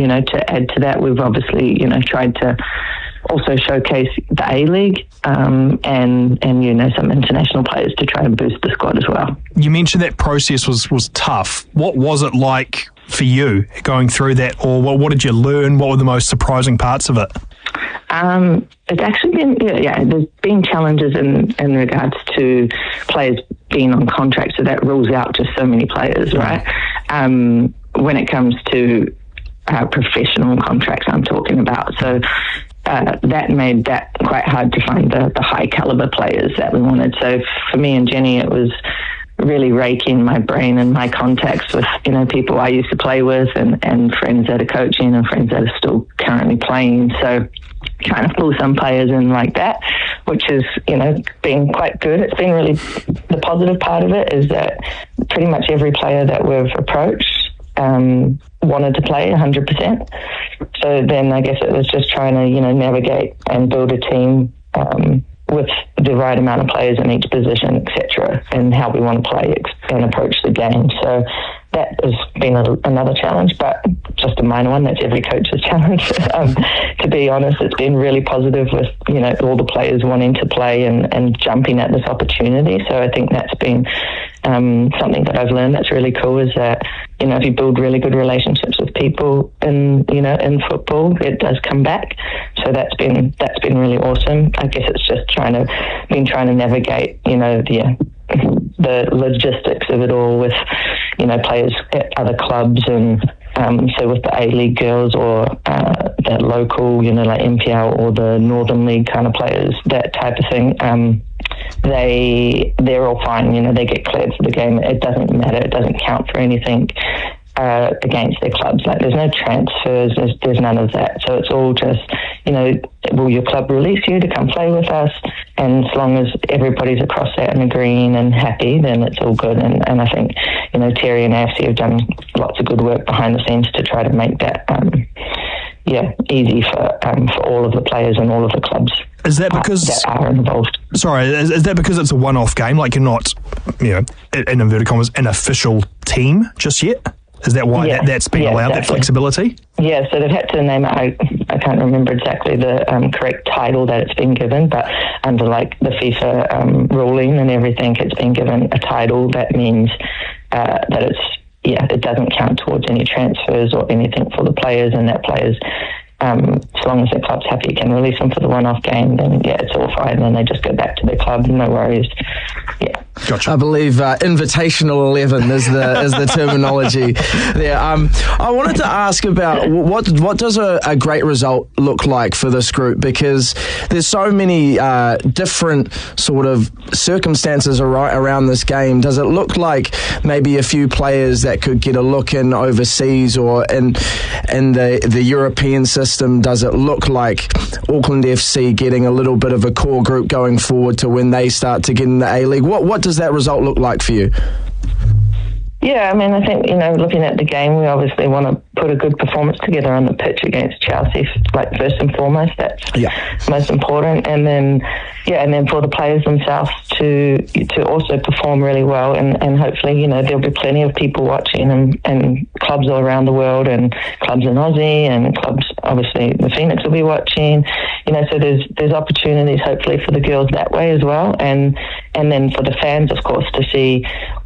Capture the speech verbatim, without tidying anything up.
you know, to add to that, we've obviously, you know, tried to also showcase the A-League um, and, and, you know, some international players to try and boost the squad as well. You mentioned that process was, was tough. What was it like for you going through that, or what, what did you learn? What were the most surprising parts of it? Um, it's actually been, yeah, yeah, there's been challenges in, in regards to players being on contract, so that rules out just so many players, right? Um, when it comes to uh, professional contracts, I'm talking about. So uh, that made that quite hard to find the, the high caliber players that we wanted. So for me and Jenny, it was really raking my brain and my contacts with, you know, people I used to play with and, and friends that are coaching and friends that are still currently playing. So trying to pull some players in like that, which has, you know, been quite good. It's been really, the positive part of it is that pretty much every player that we've approached um, wanted to play one hundred percent. So then I guess it was just trying to, you know, navigate and build a team um, with the right amount of players in each position, et cetera, and how we want to play and approach the game. So that has been a, another challenge, but just a minor one. That's every coach's challenge. um, to be honest, it's been really positive with, you know, all the players wanting to play and, and jumping at this opportunity. So I think that's been um, something that I've learned that's really cool, is that, you know, if you build really good relationships with people in, you know, in football, it does come back. So that's been, that's been really awesome. I guess it's just trying to, been trying to navigate, you know, the, the logistics of it all with, you know, players at other clubs, and um, so with the A-League girls or uh, the local, you know, like M P L or the Northern League kind of players, that type of thing, um, they, they're all fine, you know, they get cleared for the game. It doesn't matter, it doesn't count for anything uh, against their clubs. Like, there's no transfers, there's, there's none of that. So it's all just, you know, will your club release you to come play with us? And as long as everybody's across that and agreeing and happy, then it's all good. And, and I think, you know, Terry and A F C have done lots of good work behind the scenes to try to make that, um, yeah, easy for um, for all of the players and all of the clubs. Is that because that are involved? Sorry, is, is that because it's a one-off game? Like, you're not, you know, in inverted commas, an official team just yet? Is that why yeah, that, that's been yeah, allowed, exactly. that flexibility? Yeah, so they've had to name it. I, I can't remember exactly the um, correct title that it's been given, but under like the FIFA um, ruling and everything, it's been given a title that means uh, that it's, yeah, it doesn't count towards any transfers or anything for the players, and that players, um, as long as the club's happy, can release them for the one-off game, then yeah, it's all fine. Then they just go back to their club, no worries. Yeah. Gotcha. I believe uh, invitational eleven is the is the terminology there. Um, I wanted to ask about what what does a, a great result look like for this group, because there's so many uh, different sort of circumstances ar- around this game. Does it look like maybe a few players that could get a look in overseas or in in the the European system? Does it look like Auckland F C getting a little bit of a core group going forward to when they start to get in the A-League? What what does that result look like for you? Yeah, I mean, I think, you know, looking at the game, we obviously want to put a good performance together on the pitch against Chelsea, like, first and foremost. That's yeah. most important. And then, yeah, and then for the players themselves to to also perform really well. And, and hopefully, you know, there'll be plenty of people watching, and, and clubs all around the world, and clubs in Aussie, and clubs, obviously, the Phoenix will be watching. You know, so there's there's opportunities, hopefully, for the girls that way as well. And, and then for the fans, of course, to see